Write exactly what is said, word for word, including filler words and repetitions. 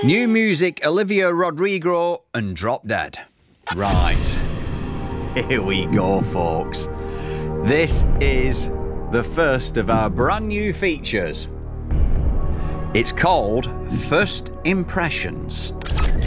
New music, Olivia Rodrigo and Drop Dead. Right, here we go, folks. This is the first of our brand new features. It's called First Impressions.